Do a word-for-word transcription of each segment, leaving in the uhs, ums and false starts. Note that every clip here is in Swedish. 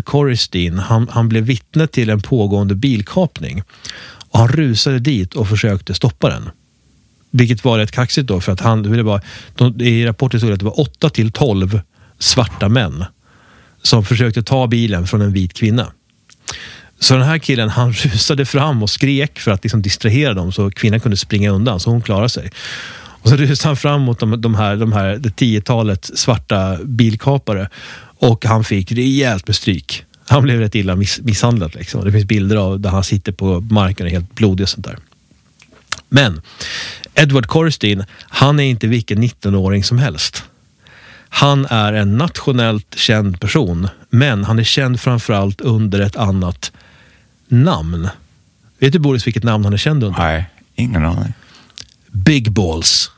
Corristeen, han, han blev vittne till en pågående bilkapning. Och han rusade dit och försökte stoppa den. Vilket var rätt kaxigt då, för att han ville bara, de, i rapporten stod att det var åtta till tolv svarta män som försökte ta bilen från en vit kvinna. Så den här killen, han rusade fram och skrek för att liksom distrahera dem så kvinnan kunde springa undan, så hon klarade sig. Och så rusade han fram mot de, de här, de här det tiotalet svarta bilkapare och han fick rejält med stryk. Han blev rätt illa miss, misshandlad liksom. Det finns bilder av där han sitter på marken och är helt blodig och sånt där. Men Edward Corristeen, han är inte vilken nittonåring som helst. Han är en nationellt känd person, men han är känd framförallt under ett annat namn. Vet du, Boris, vilket namn han är känd under? Nej, ingen aning. Big Balls.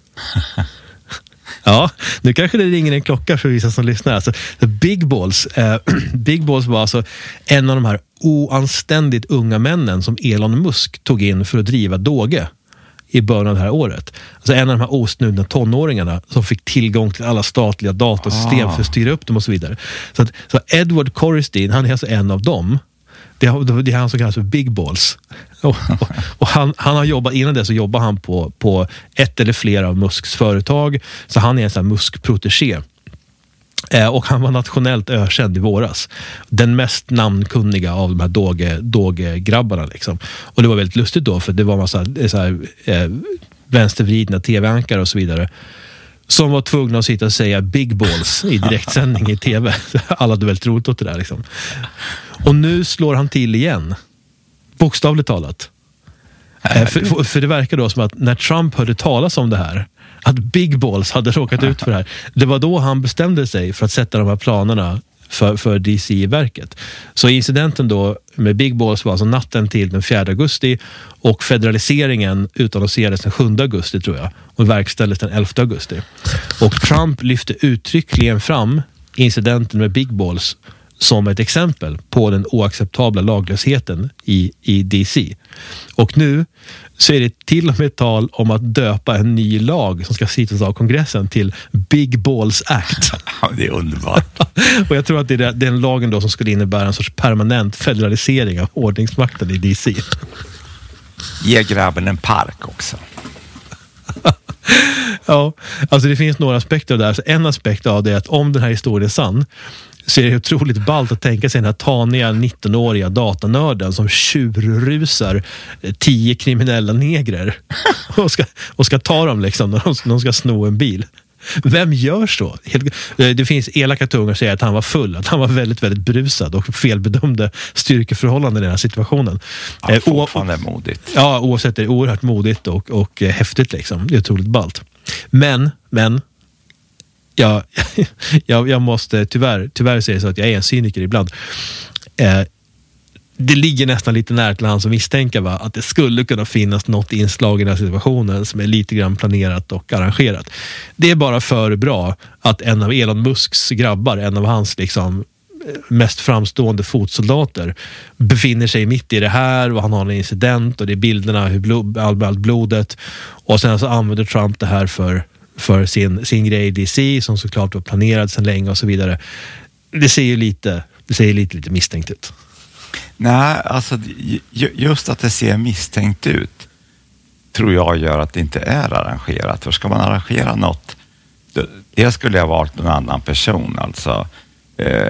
Ja, nu kanske det ringer en klocka för vissa som lyssnar. Alltså, Big Balls, eh, Big Balls var alltså en av de här oanständigt unga männen som Elon Musk tog in för att driva Doge i början av det här året. Alltså en av de här osnudna tonåringarna som fick tillgång till alla statliga datasystem ah. för att styra upp dem och så vidare. Så, att, så Edward Corristeen, han är alltså en av dem. Det är, det är han som kallas för Big Balls. Och, och, och han, han har jobbat, innan det så jobbar han på, på ett eller flera av Musks företag. Så han är en sån här Musk-protégé. Eh, och han var nationellt ökänd i våras. Den mest namnkunniga av de här Doge, Doge-grabbarna liksom. Och det var väldigt lustigt då, för det var en massa så här, eh, vänstervridna tv-ankare och så vidare som var tvungna att sitta och säga Big Balls i direktsändning i tv. Alla hade väldigt roligt åt det där liksom. Och nu slår han till igen. Bokstavligt talat. Eh, för, för, för det verkar då som att när Trump hörde talas om det här, att Big Balls hade råkat ut för det här, det var då han bestämde sig för att sätta de här planerna för, för D C i-verket. Så incidenten då med Big Balls var alltså natten till den fjärde augusti och federaliseringen utannonserades den sjunde augusti tror jag och verkställdes den elfte augusti. Och Trump lyfte uttryckligen fram incidenten med Big Balls som ett exempel på den oacceptabla laglösheten i, i D C. Och nu så är det till och med tal om att döpa en ny lag som ska sittas av kongressen till Big Balls Act. Ja, det är underbart. Och jag tror att det är den lagen då som skulle innebära en sorts permanent federalisering av ordningsmakten i D C. Ge grabben en park också. Ja, alltså det finns några aspekter där. Så en aspekt av det är att om den här historien är sann så är det otroligt ballt att tänka sig den här taniga nittonåriga datanörden som tjurrusar tio kriminella negrer och ska, och ska ta dem liksom när de, de ska sno en bil. Vem gör så? Det finns elaka tungar som säger att han var full, att han var väldigt, väldigt brusad och felbedömde styrkeförhållanden i den här situationen. Ja, fortfarande modigt. Ja, oavsett är det oerhört modigt och, och häftigt liksom. Det är otroligt ballt. Men, men Ja, jag, jag måste tyvärr, tyvärr säga så att jag är en cyniker ibland. Eh, det ligger nästan lite nära till han som misstänker va? Att det skulle kunna finnas något inslag i den här situationen som är lite grann planerat och arrangerat. Det är bara för bra att en av Elon Musks grabbar, en av hans liksom mest framstående fotsoldater befinner sig mitt i det här och han har en incident och det är bilderna hur blod, allt blodet och sen så använder Trump det här för för sin, sin grej i D C som såklart var planerad sedan länge och så vidare. Det ser ju lite, det ser lite, lite misstänkt ut. Nej, alltså just att det ser misstänkt ut tror jag gör att det inte är arrangerat. För ska man arrangera något, det skulle ha varit någon annan person. Alltså eh,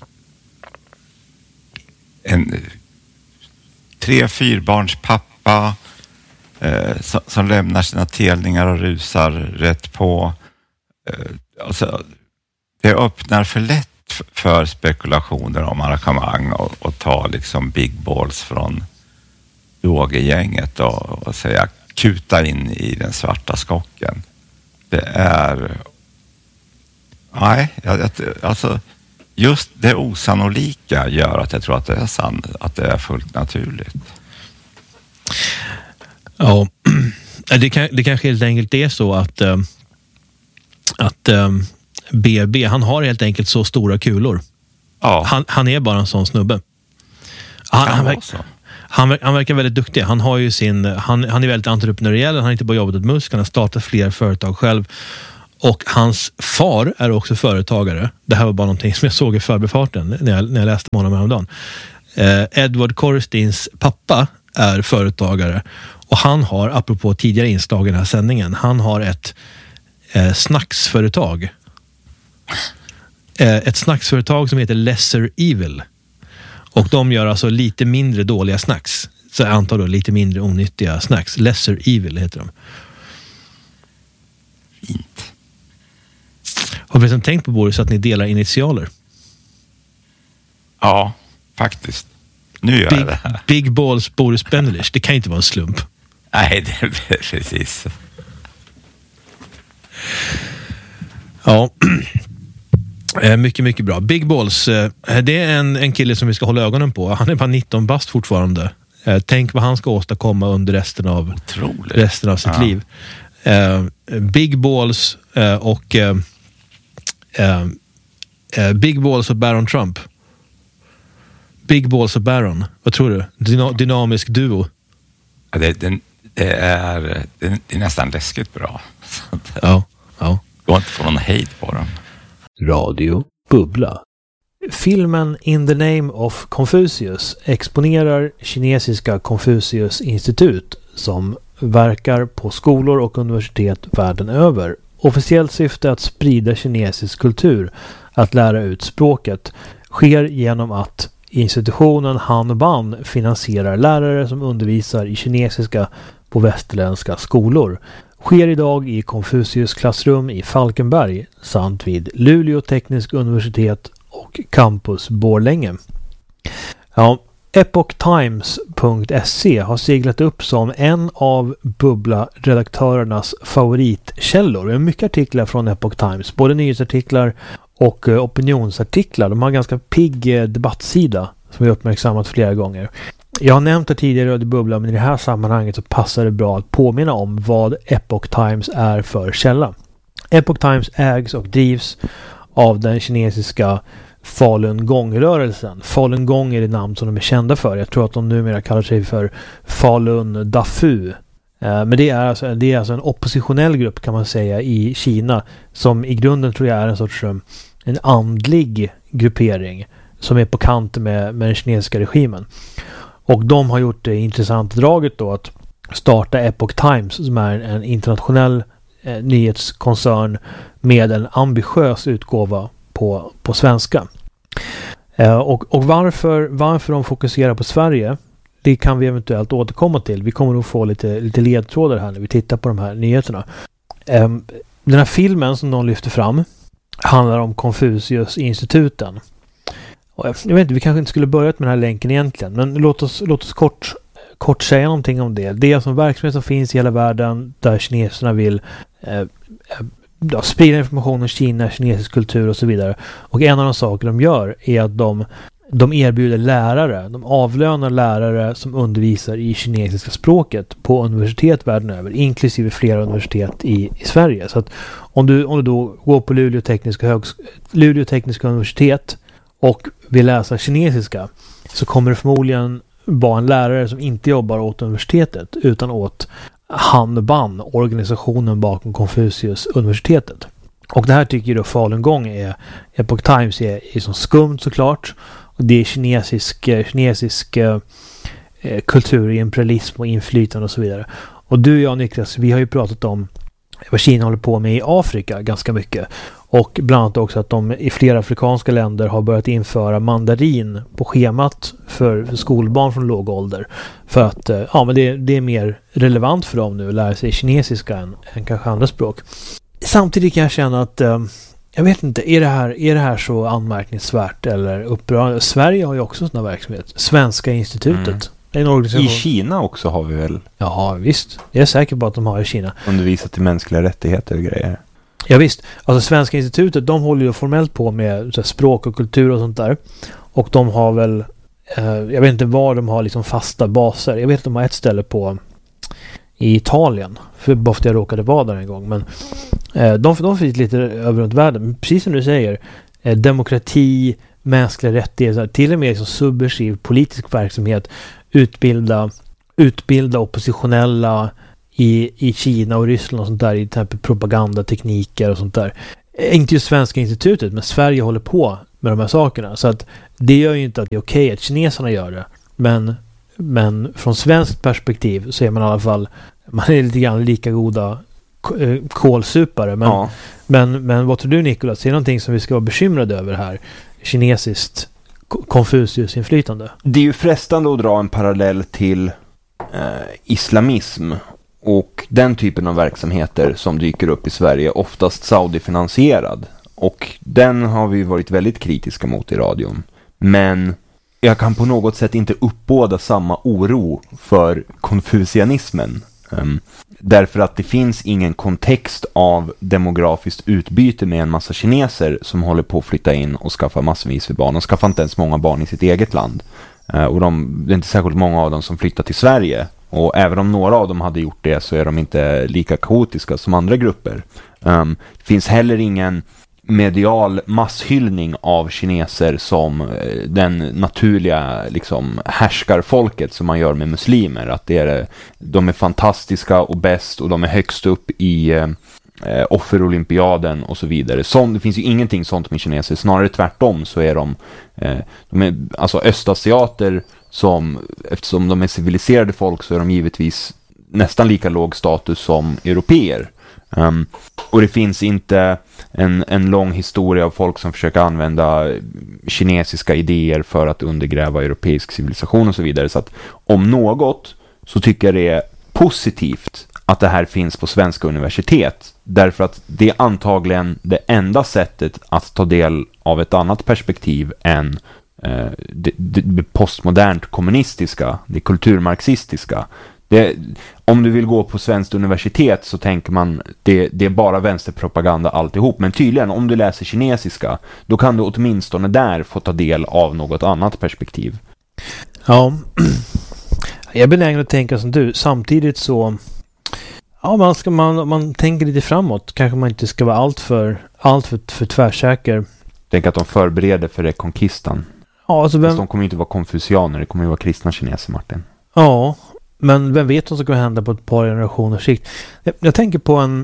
en tre, fyrbarns pappa Eh, som, som lämnar sina telningar och rusar rätt på. Eh, alltså, det öppnar för lätt f- för spekulationer om arrangemang och, och ta liksom Big Balls från Doge-gänget och, och säga kuta in i den svarta skocken. Det är nej, jag, alltså just det osannolika gör att jag tror att det är sant, att det är fullt naturligt. Ja, det, kan, det kanske helt enkelt är så att, äh, att äh, B B, han har helt enkelt så stora kulor. Ja. Han, han är bara en sån snubbe. Han, han, verk, han, han verkar väldigt duktig. Han, har ju sin, han, han är väldigt entreprenöriell. Han har inte bara jobbat åt Musk, han har startat fler företag själv. Och hans far är också företagare. Det här var bara någonting som jag såg i förbifarten när jag, när jag läste om honom häromdagen. Eh, Edward Korstins pappa är företagare. Och han har, apropå tidigare inslag i den här sändningen, han har ett eh, snacksföretag. Eh, ett snacksföretag som heter Lesser Evil. Och de gör alltså lite mindre dåliga snacks. Så jag antar då lite mindre onyttiga snacks. Lesser Evil heter de. Fint. Har vi liksom tänkt på Boris att ni delar initialer? Ja, faktiskt. Nu gör Big, jag det här. Big Balls Boris Bendelich. Det kan inte vara en slump. Nej, det är precis. Ja. Mycket, mycket bra. Big Balls. Det är en, en kille som vi ska hålla ögonen på. Han är bara nitton bast fortfarande. Tänk vad han ska åstadkomma under resten av, resten av sitt ja. liv. Big Balls och Big Balls och Baron Trump. Big Balls och Baron. Vad tror du? Dyna- dynamisk duo. Ja, det, det, det, är, det, det är nästan läskigt bra. Ja, ja. Går inte få någon hejd på dem. Radio Bubbla. Filmen In the Name of Confucius exponerar kinesiska Confucius-institut som verkar på skolor och universitet världen över. Officiellt syfte att sprida kinesisk kultur, att lära ut språket, sker genom att institutionen Han Ban finansierar lärare som undervisar i kinesiska på västerländska skolor. Sker idag i Confucius klassrum i Falkenberg samt vid Luleå teknisk universitet och Campus Borlänge. Ja, epoch times punkt se har seglat upp som en av Bubbla-redaktörernas favoritkällor. Det är mycket artiklar från Epoch Times, både nyhetsartiklar och uh, opinionsartiklar. De har en ganska pigg uh, debattsida som vi uppmärksammat flera gånger. Jag har nämnt det tidigare i Bubbla, men i det här sammanhanget så passar det bra att påminna om vad Epoch Times är för källa. Epoch Times ägs och drivs av den kinesiska Falun Gong-rörelsen. Falun Gong är det namn som de är kända för. Jag tror att de numera kallar sig för Falun Dafu. Men det är, alltså, det är alltså en oppositionell grupp kan man säga i Kina som i grunden tror jag är en sorts en andlig gruppering som är på kant med, med den kinesiska regimen. Och de har gjort det intressanta draget då att starta Epoch Times som är en internationell eh, nyhetskoncern med en ambitiös utgåva på, på svenska. Eh, och och varför, varför de fokuserar på Sverige, det kan vi eventuellt återkomma till. Vi kommer nog få lite, lite ledtrådar här när vi tittar på de här nyheterna. Eh, den här filmen som de lyfter fram handlar om Confucius-instituten. Jag vet inte, vi kanske inte skulle börjat med den här länken egentligen, men låt oss, låt oss kort, kort säga någonting om det. Det är alltså en verksamhet som finns i hela världen där kineserna vill eh, ja, sprida information om Kina, kinesisk kultur och så vidare. Och en av de saker de gör är att de, de erbjuder lärare, de avlönar lärare som undervisar i kinesiska språket på universitet världen över, inklusive flera universitet i, i Sverige. Så att om du, om du då går på Luleå tekniska, högs- Luleå tekniska universitet och vill läsa kinesiska så kommer det förmodligen vara en lärare som inte jobbar åt universitetet utan åt Han Ban, organisationen bakom Confucius-universitetet. Och det här tycker då Falun Gong är Epoch Times är, är som skumt såklart. Och det är kinesisk, kinesisk eh, kultur, imperialism och inflytande och så vidare. Och du och jag, Niklas, vi har ju pratat om vad Kina håller på med i Afrika ganska mycket. Och bland annat också att de i flera afrikanska länder har börjat införa mandarin på schemat för, för skolbarn från låg ålder. För att ja, men det, det är mer relevant för dem nu att lära sig kinesiska än, än kanske andra språk. Samtidigt kan jag känna att eh, jag vet inte, är det här, är det här så anmärkningsvärt eller upprörande? Sverige har ju också sådana verksamhet. Svenska institutet. Mm. En organisation. I Kina också har vi väl? Ja, visst. Jag är säker på att de har i Kina. Undervisat till mänskliga rättigheter och grejer. Ja visst, alltså Svenska institutet, de håller ju formellt på med så här, språk och kultur och sånt där. Och de har väl, eh, jag vet inte var de har liksom fasta baser. Jag vet att de har ett ställe på i Italien. För bara för att jag råkade vara där en gång. Men eh, de, de finns lite över runt världen. Men precis som du säger, eh, demokrati, mänskliga rättigheter, till och med liksom subversiv politisk verksamhet, utbilda, utbilda oppositionella i, i Kina och Ryssland och sånt där, i till exempel propagandatekniker och sånt där. Inte just Svenska institutet, men Sverige håller på med de här sakerna. Så att det gör ju inte att det är okej att kineserna gör det. Men, men från svenskt perspektiv så är man i alla fall, man är lite grann lika goda kolsupare. Men, Ja. men, men vad tror du, Nicolas? Är det någonting som vi ska vara bekymrade över här? Kinesiskt Konfucius-inflytande? Det är ju frestande att dra en parallell till eh, islamism och den typen av verksamheter som dyker upp i Sverige, oftast Saudi-finansierad. Och den har vi varit väldigt kritiska mot i radion. Men jag kan på något sätt inte uppbåda samma oro för konfucianismen. Um, därför att det finns ingen kontext av demografiskt utbyte med en massa kineser som håller på att flytta in och skaffa massvis med barn. De skaffar inte ens många barn i sitt eget land. Uh, och de, det är inte särskilt många av dem som flyttar till Sverige. Och även om några av dem hade gjort det så är de inte lika kaotiska som andra grupper. Um, det finns heller ingen medial masshyllning av kineser som den naturliga liksom härskarfolket som man gör med muslimer, att det är, de är fantastiska och bäst och de är högst upp i eh, offerolympiaden och så vidare. Som, det finns ju ingenting sånt med kineser, snarare tvärtom så är de, eh, de är, alltså östasiater som, eftersom de är civiliserade folk så är de givetvis nästan lika låg status som europeer. Um, och det finns inte en, en lång historia av folk som försöker använda kinesiska idéer för att undergräva europeisk civilisation och så vidare. Så att om något så tycker jag det är positivt att det här finns på svenska universitet. Därför att det är antagligen det enda sättet att ta del av ett annat perspektiv än eh, det, det postmodernt kommunistiska, det kulturmarxistiska. Det, om du vill gå på svenskt universitet så tänker man det, det är bara vänsterpropaganda alltihop. Men tydligen om du läser kinesiska då kan du åtminstone där få ta del av något annat perspektiv. Ja, jag är benägen att tänka som du. Samtidigt så ja, man ska man, man tänker lite framåt. Kanske man inte ska vara allt för, allt för, för tvärsäker. Tänk att de förbereder för rekonkistan. Ja, alltså vem... de kommer ju inte vara konfucianer, det kommer ju vara kristna kineser, Martin. Ja, men vem vet vad som kommer hända på ett par generationers sikt. Jag, jag tänker på en,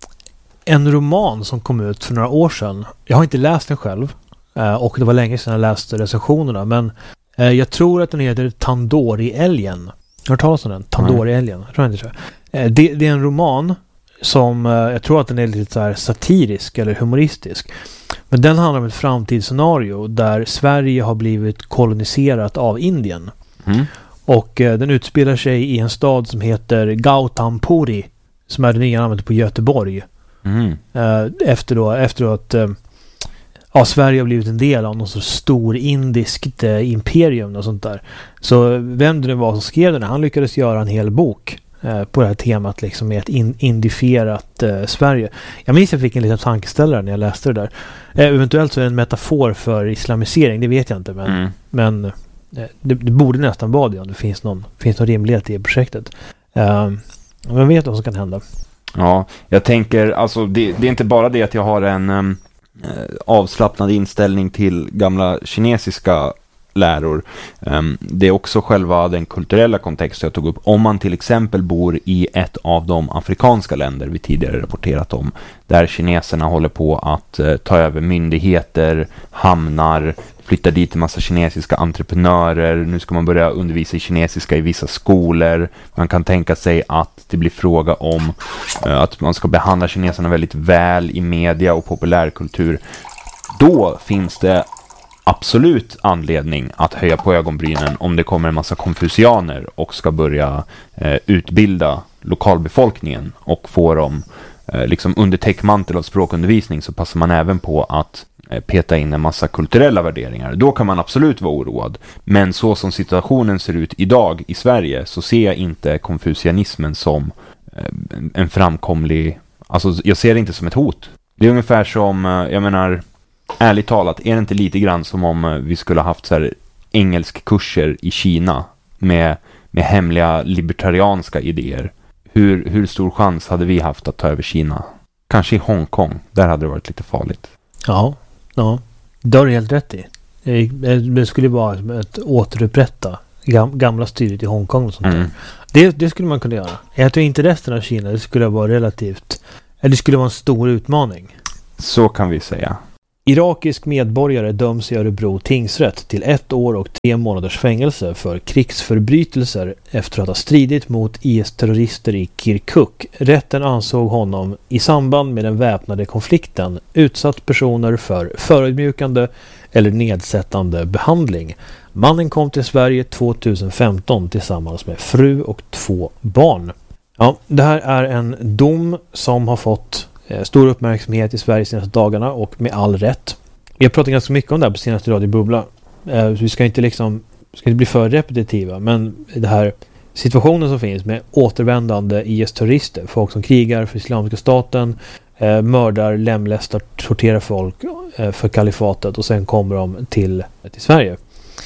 en roman som kom ut för några år sedan. Jag har inte läst den själv. Eh, och det var länge sedan jag läste recensionerna. Men eh, jag tror att den heter Tandori-älgen. Jag har hört talas om den. Tandori-älgen. Jag tror inte så. Eh, det, det är en roman som eh, jag tror att den är lite så här satirisk eller humoristisk. Men den handlar om ett framtidsscenario där Sverige har blivit koloniserat av Indien. Mm. Och eh, den utspelar sig i en stad som heter Gautampuri, som är det nya namnet på Göteborg. Mm. Eh, efter då, efter då att eh, ja, Sverige har blivit en del av någon så stor indiskt eh, imperium och sånt där. Så vem det var som skrev den, han lyckades göra en hel bok eh, på det här temat liksom, med ett in, indifierat eh, Sverige. Jag minns att jag fick en liten tankeställare när jag läste det där. Eh, eventuellt så är det en metafor för islamisering, det vet jag inte, men, Mm. men Det, det borde nästan vara det om det finns någon, finns någon rimlighet i projektet. Uh, men vet vad som kan hända. Ja, jag tänker, alltså det, det är inte bara det att jag har en um, avslappnad inställning till gamla kinesiska läror. Um, det är också själva den kulturella kontexten jag tog upp. Om man till exempel bor i ett av de afrikanska länder vi tidigare rapporterat om, där kineserna håller på att uh, ta över myndigheter, hamnar, flytta dit en massa kinesiska entreprenörer. Nu ska man börja undervisa i kinesiska i vissa skolor. Man kan tänka sig att det blir fråga om uh, att man ska behandla kineserna väldigt väl i media och populärkultur. Då finns det absolut anledning att höja på ögonbrynen om det kommer en massa konfucianer och ska börja eh, utbilda lokalbefolkningen och få dem eh, liksom under täckmantel av språkundervisning, så passar man även på att eh, peta in en massa kulturella värderingar. Då kan man absolut vara oroad. Men så som situationen ser ut idag i Sverige så ser jag inte konfucianismen som eh, en framkomlig, alltså jag ser det inte som ett hot. Det är ungefär som, eh, jag menar, ärligt talat, är det inte lite grann som om vi skulle ha haft så här engelskkurser i Kina med, med hemliga libertarianska idéer? Hur, hur stor chans hade vi haft att ta över Kina? Kanske i Hongkong, där hade det varit lite farligt. Ja, ja. Det har du helt rätt i. Det skulle vara ett återupprätta gam, gamla styret i Hongkong och sånt Mm. där. Det, det skulle man kunna göra. Jag tror inte resten av Kina, det skulle vara relativt, eller det skulle vara en stor utmaning. Så kan vi säga. Irakisk medborgare döms i Örebro tingsrätt till ett år och tre månaders fängelse för krigsförbrytelser efter att ha stridit mot I S-terrorister i Kirkuk. Rätten ansåg honom i samband med den väpnade konflikten utsatt personer för förödmjukande eller nedsättande behandling. Mannen kom till Sverige tjugohundrafemton tillsammans med fru och två barn. Ja, det här är en dom som har fått stor uppmärksamhet i Sverige senaste dagarna och med all rätt. Vi har pratat ganska mycket om det här på senaste Radio Bubbla. Eh, vi ska inte liksom ska inte bli för repetitiva, men det här situationen som finns med återvändande I S-terrorister, folk som krigar för Islamiska staten, eh, mördar, lemlästar, torterar folk eh, för kalifatet och sen kommer de till, till Sverige.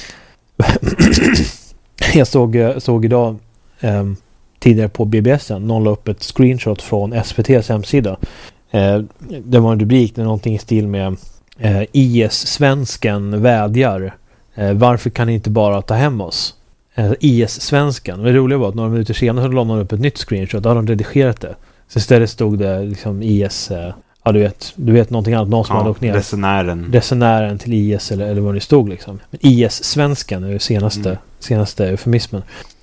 Jag såg, såg idag eh, tidigare på B B S någon la upp ett screenshot från S V T:s hemsida. Eh, det var en rubrik med någonting i stil med eh, I S-svensken vädjar. Eh, varför kan ni inte bara ta hem oss? Eh, I S-svensken. Det roliga var att några minuter senare så la de upp ett nytt screenshot. Då hade de redigerat det. Så istället stod det liksom I S... Eh, ja, du vet, du vet någonting annat. Någon som Ja, hade åkt ner. resenären. Resenären till I S eller, eller vad det stod liksom. Men I S-svensken är ju senaste, Mm. senaste eufemismen.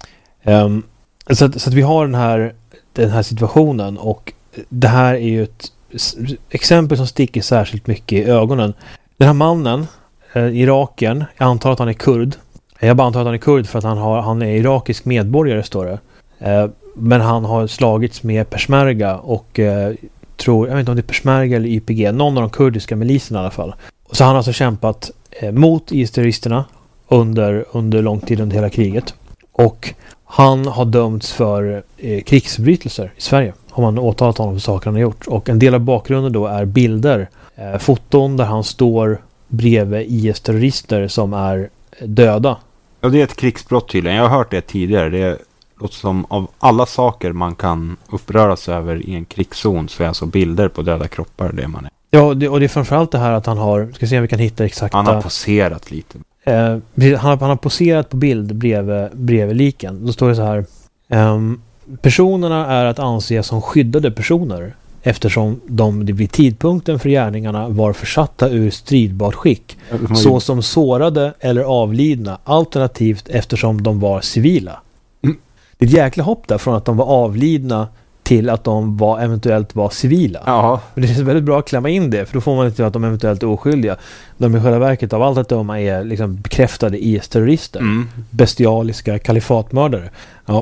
Um, så, att, så att vi har den här, den här situationen och det här är ju ett s- exempel som sticker särskilt mycket i ögonen. Den här mannen, eh, irakien, jag antar att han är kurd. Jag bara antar att han är kurd för att han, har, han är irakisk medborgare, står det. Eh, men han har slagits med peshmerga och eh, tror, jag vet inte om det är peshmerga eller Y P G, någon av de kurdiska miliserna i alla fall. Så han har alltså kämpat eh, mot I S-terroristerna under, under lång tid under hela kriget. Och han har dömts för eh, krigsförbrytelser i Sverige. Har man åtalat honom för saker han har gjort. Och en del av bakgrunden då är bilder, eh, foton där han står bredvid I S-terrorister som är döda. Ja, det är ett krigsbrott tydligen. Jag har hört det tidigare. Det låter som av alla saker man kan uppröras över i en krigszon så är alltså bilder på döda kroppar det man är. Ja, det, och det är framförallt det här att han har, ska se om vi kan hitta exakta... Han har poserat lite. Eh, han, har, han har poserat på bild bredvid, bredvid liken. Då står det så här. ehm, personerna är att anse som skyddade personer eftersom de vid tidpunkten för gärningarna var försatta ur stridbart skick. Så som sårade eller avlidna, alternativt eftersom de var civila. Mm. Det är ett jäkla hopp där från att de var avlidna till att de var eventuellt var civila. Ja. Men det är väldigt bra att klämma in det, för då får man inte att de eventuellt är oskyldiga. De i själva verket av allt att döma är liksom bekräftade I S-terrorister. Mm. Bestialiska kalifatmördare. Ja.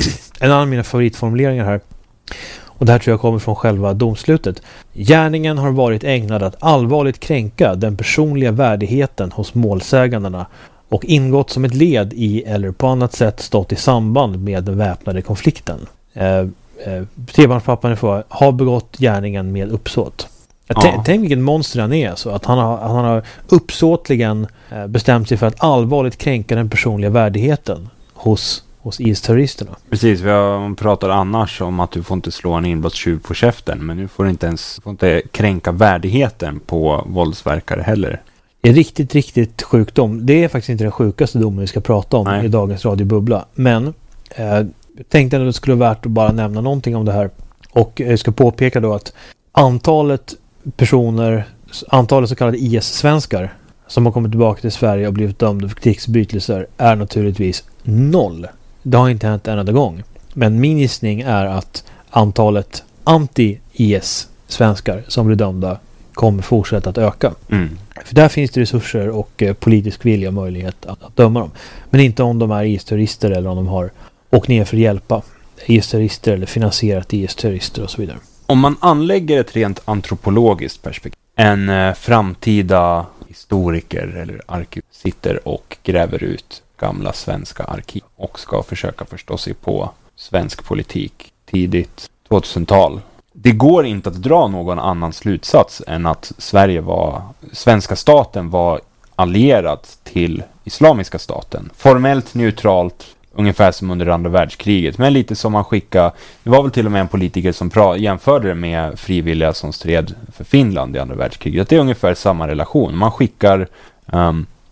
En annan av mina favoritformuleringar här, och det här tror jag kommer från själva domslutet. Gärningen har varit ägnad att allvarligt kränka den personliga värdigheten hos målsägandena och ingått som ett led i eller på annat sätt stått i samband med den väpnade konflikten. Eh, eh, trebarnspappan har begått gärningen med uppsåt. Ja. Tänk, tänk vilken monster han är. Så att han har, han har uppsåtligen eh, bestämt sig för att allvarligt kränka den personliga värdigheten hos hos I S-terroristerna. Precis, vi har pratat annars om att du får inte slå en inbrottstjuv på käften, men nu får du inte ens får inte kränka värdigheten på våldsverkare heller. Det är riktigt, riktigt sjukdom. Det är faktiskt inte den sjukaste domen vi ska prata om Nej. i dagens radiobubbla. Men eh, jag tänkte att det skulle vara värt att bara nämna någonting om det här. Och jag ska påpeka då att antalet personer, antalet så kallade I S-svenskar som har kommit tillbaka till Sverige och blivit dömda för krigsbrytelser är naturligtvis noll. Det har inte hänt en enda gång. Men min gissning är att antalet anti-I S-svenskar som blir dömda kommer fortsätta att öka. Mm. För där finns det resurser och eh, politisk vilja och möjlighet att, att döma dem. Men inte om de är I S-terrorister eller om de har åkt ner för att hjälpa I S-terrorister eller finansierat I S-terrorister och så vidare. Om man anlägger ett rent antropologiskt perspektiv, en eh, framtida historiker eller arkeolog sitter och gräver ut gamla svenska arkiv och ska försöka förstå sig på svensk politik tidigt tvåtusental. Det går inte att dra någon annan slutsats än att Sverige var, svenska staten var allierad till Islamiska staten. Formellt neutralt, ungefär som under andra världskriget, men lite som man skickade, det var väl till och med en politiker som pra, jämförde det med frivilliga som stred för Finland i andra världskriget. Det är ungefär samma relation. Man skickar um,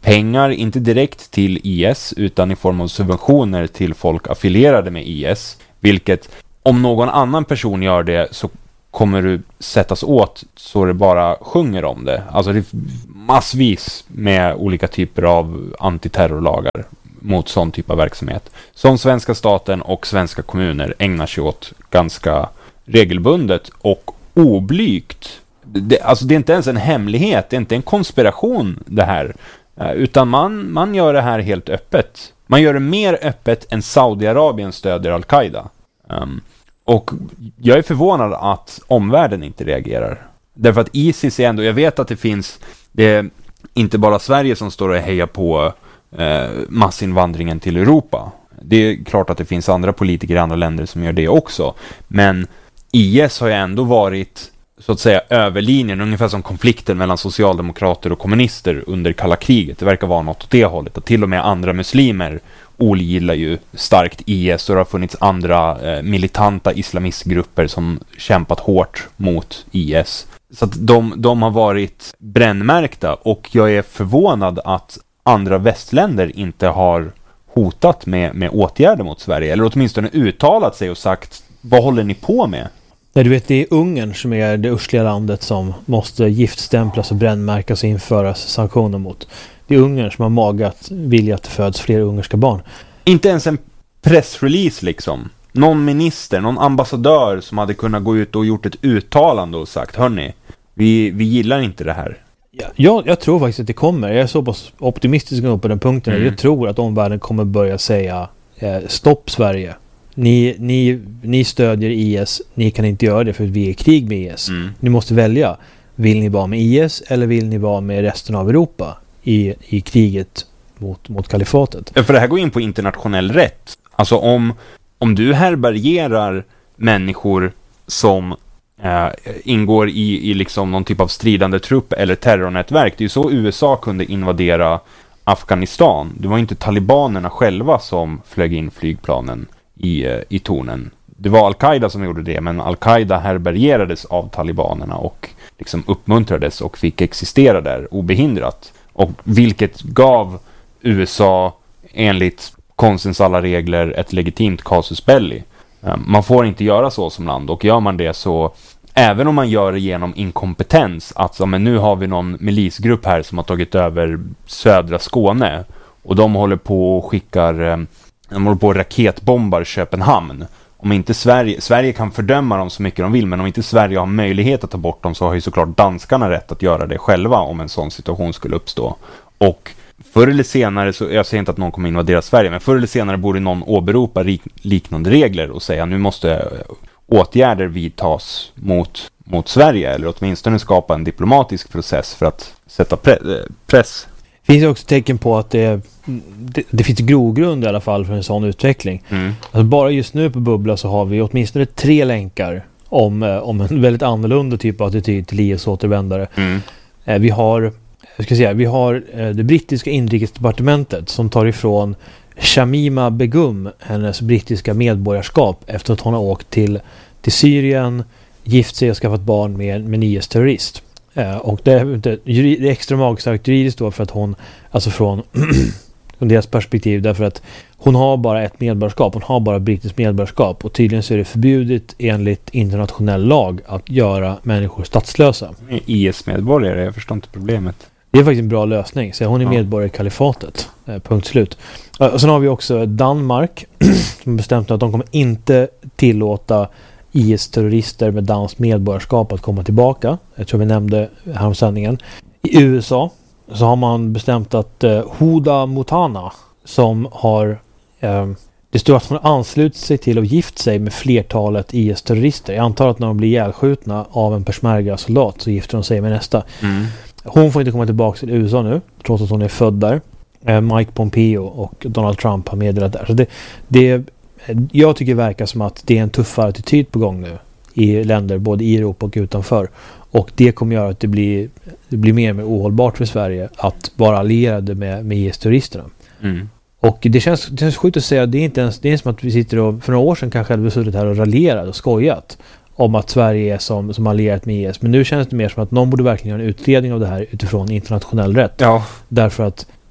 pengar, inte direkt till I S utan i form av subventioner till folk affilierade med I S. Vilket, om någon annan person gör det så kommer du sättas åt så det bara sjunger om det. Alltså det är massvis med olika typer av antiterrorlagar mot sån typ av verksamhet. Som svenska staten och svenska kommuner ägnar sig åt ganska regelbundet och oblygt. Det, alltså det är inte ens en hemlighet, det är inte en konspiration det här. Utan man, man gör det här helt öppet. Man gör det mer öppet än Saudiarabien stödjer Al-Qaida. Um, och jag är förvånad att omvärlden inte reagerar. Därför att ISIS är ändå, jag vet att det finns, det är inte bara Sverige som står och hejar på eh, massinvandringen till Europa. Det är klart att det finns andra politiker i andra länder som gör det också. Men I S har ju ändå varit, så att säga, överlinjen, ungefär som konflikten mellan socialdemokrater och kommunister under kalla kriget. Det verkar vara något åt det hållet. Och till och med andra muslimer ogillar ju starkt I S, och det har funnits andra eh, militanta islamistgrupper som kämpat hårt mot I S. Så att de, de har varit brännmärkta, och jag är förvånad att andra västländer inte har hotat med, med åtgärder mot Sverige, eller åtminstone uttalat sig och sagt, vad håller ni på med? Nej, du vet, det är Ungern som är det ursliga landet som måste giftstämplas och brännmärkas och införas sanktioner mot. Det är Ungern som har magat vilja att det föds fler ungerska barn. Inte ens en pressrelease liksom. Någon minister, någon ambassadör som hade kunnat gå ut och gjort ett uttalande och sagt, hörni, vi, vi gillar inte det här. Ja, jag, jag tror faktiskt att det kommer. Jag är så pass optimistisk på den punkten. Mm. Jag tror att omvärlden kommer börja säga eh, stopp Sverige. Ni, ni, ni stödjer I S. Ni kan inte göra det för att vi är i krig med I S. Mm. Ni måste välja. Vill ni vara med I S eller vill ni vara med resten av Europa i, i kriget mot, mot kalifatet? För det här går in på internationell rätt. Alltså om, om du härbärgerar människor som äh, ingår i, i liksom någon typ av stridande trupp eller terrornätverk. Det är ju så U S A kunde invadera Afghanistan. Det var inte talibanerna själva som flög in flygplanen i, i tornen. Det var Al-Qaida som gjorde det, men Al-Qaida härbärgerades av talibanerna och liksom uppmuntrades och fick existera där obehindrat. Och vilket gav U S A enligt konstens alla regler ett legitimt casus belli. Man får inte göra så som land, och gör man det så, även om man gör det genom inkompetens, att men nu har vi någon milisgrupp här som har tagit över södra Skåne och de håller på och skickar de håller på och raketbombar Köpenhamn. Om inte Sverige, Sverige kan fördöma dem så mycket de vill, men om inte Sverige har möjlighet att ta bort dem så har ju såklart danskarna rätt att göra det själva om en sån situation skulle uppstå. Och förr eller senare, så jag säger inte att någon kommer invadera Sverige, men förr eller senare borde någon åberopa liknande regler och säga nu måste åtgärder vidtas mot, mot Sverige, eller åtminstone skapa en diplomatisk process för att sätta pre- press. Det finns också tecken på att det, det, det finns grogrund i alla fall för en sån utveckling. Mm. Alltså bara just nu på Bubbla så har vi åtminstone tre länkar om, om en väldigt annorlunda typ av attityd till I S-återvändare. Mm. Vi har, jag ska säga, vi har det brittiska inrikesdepartementet som tar ifrån Shamima Begum hennes brittiska medborgarskap efter att hon har åkt till, till Syrien, gift sig och skaffat barn med, med en I S-terrorist. Och det är, det är extra magstarkt juridiskt då för att hon, alltså från, från deras perspektiv, därför att hon har bara ett medborgarskap, hon har bara brittiskt medborgarskap, och tydligen så är det förbjudet enligt internationell lag att göra människor statslösa. I S-medborgare, jag förstår inte problemet. Det är faktiskt en bra lösning, så hon är medborgare i kalifatet, punkt slut. Och sen har vi också Danmark som bestämt att de kommer inte tillåta I S-terrorister med danskt medborgarskap att komma tillbaka. Jag tror vi nämnde häromsändningen. I U S A så har man bestämt att eh, Huda Mutana, som har eh, det står att hon anslutit sig till och gift sig med flertalet I S-terrorister. Jag antar att när de blir ihjälskjutna av en peshmerga-soldat så gifter de sig med nästa. Mm. Hon får inte komma tillbaka till U S A nu, trots att hon är född där. Eh, Mike Pompeo och Donald Trump har meddelat där. Så det, det jag tycker det verkar som att det är en tuffare attityd på gång nu i länder både i Europa och utanför. Och det kommer göra att det blir, det blir mer och mer ohållbart för Sverige att vara allierade med, med I S-terroristerna. Mm. Och det känns, det känns sjukt att säga, det är inte ens, det är som att vi sitter och, för några år sedan kanske hade vi suttit här och raljerat och skojat om att Sverige är som, som allierat med I S. Men nu känns det mer som att någon borde verkligen göra en utredning av det här utifrån internationell rätt. Ja. Därför att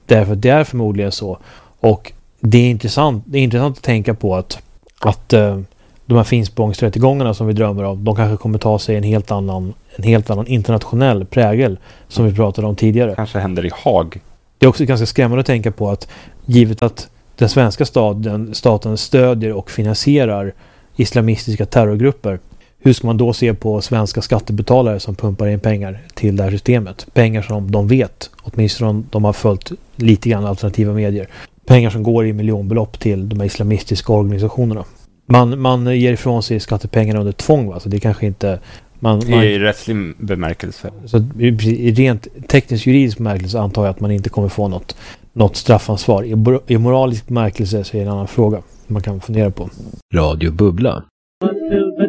Därför att det är förmodligen så. Och det är intressant, det är intressant att tänka på att, att uh, de här Finspångsrättegångarna som vi drömmer om, de kanske kommer ta sig en helt annan, en helt annan internationell prägel som vi pratade om tidigare. Kanske händer i Haag. Det är också ganska skrämmande att tänka på att givet att den svenska staten, staten stödjer och finansierar islamistiska terrorgrupper, hur ska man då se på svenska skattebetalare som pumpar in pengar till det här systemet? Pengar som de vet, åtminstone om de har följt lite grann alternativa medier. Pengar som går i miljonbelopp till de här islamistiska organisationerna. Man, man ger ifrån sig skattepengarna under tvång, va? Så det är kanske inte... Man, man, I rättslig bemärkelse. Så i rent tekniskt juridisk bemärkelse antar jag att man inte kommer få något, något straffansvar. I, I moralisk bemärkelse så är det en annan fråga man kan fundera på. Radio Bubbla.